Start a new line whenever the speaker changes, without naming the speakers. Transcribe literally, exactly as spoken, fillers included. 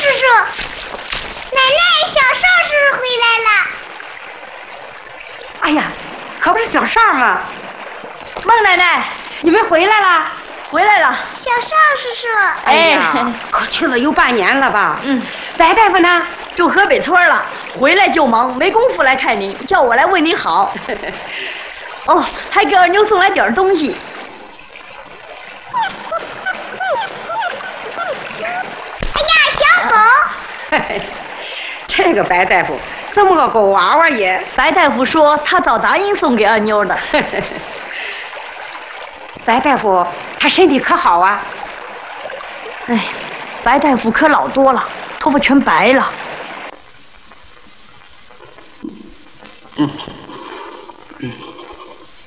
叔叔，奶奶，小邵叔叔回来了。
哎呀，可不是小邵吗？孟奶奶，你们回来了？
回来了。
小邵叔叔。
哎呀，可去了有半年了吧？
嗯。
白大夫呢？
住河北村了，回来就忙，没工夫来看你，叫我来问你好。哦，还给二妞送来点东西。
哎呀，小狗！
这个白大夫这么个狗娃娃也。
白大夫说他找达英送给二妞的。
白大夫他身体可好啊？
哎，白大夫可老多了，头发全白了。
嗯。